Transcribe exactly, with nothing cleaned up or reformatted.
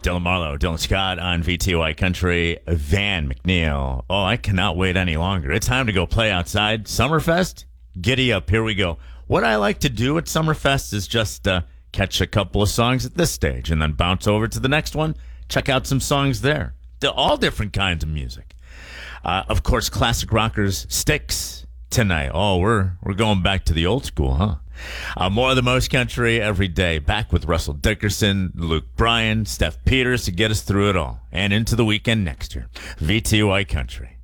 Dylan Marlowe, Dylan Scott on V T Y Country, Van McNeil. Oh, I cannot wait any longer. It's time to go play outside. Summerfest, giddy up. Here we go. What I like to do at Summerfest is just uh, catch a couple of songs at this stage and then bounce over to the next one, check out some songs there. They're all different kinds of music. Uh, of course, classic rockers, Styx tonight. Oh, we're we're going back to the old school, huh? Uh, more of the most country every day. Back with Russell Dickerson, Luke Bryan, Steph Peters to get us through it all and into the weekend next year. V T Y Country.